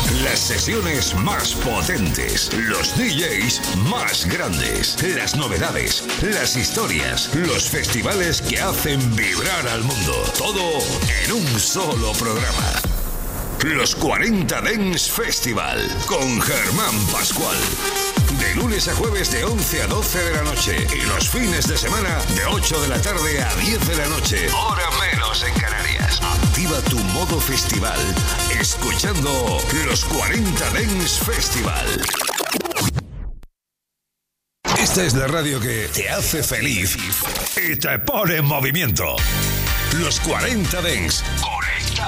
Las sesiones más potentes, los DJs más grandes, las novedades, las historias, los festivales que hacen vibrar al mundo. Todo en un solo programa. Los 40 Dance Festival con Germán Pascual. De lunes a jueves de 11 a 12 de la noche y los fines de semana de 8 de la tarde a 10 de la noche, hora menos en Canarias. Activa tu modo festival escuchando los 40 Dance Festival. Esta es la radio que te hace feliz y te pone en movimiento. Los 40 Dance.